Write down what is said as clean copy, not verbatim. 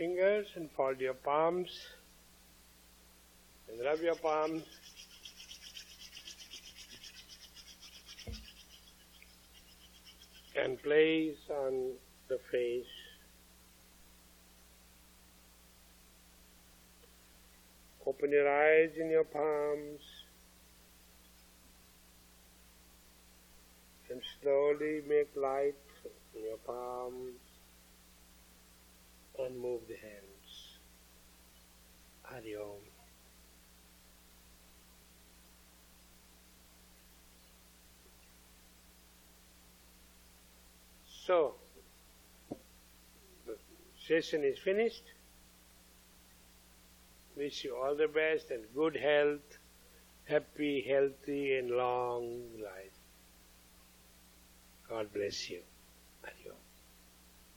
fingers and fold your palms and rub your palms. And place on the face. Open your eyes in your palms and slowly make light in your palms and move the hands. Hari Om. So, the session is finished. Wish you all the best and good health, happy, healthy and long life. God bless you.